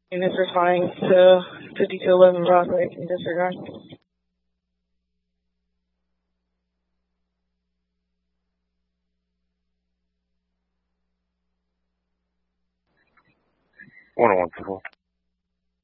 and is responding to 5211 Broadway in disregard. 101 Civil.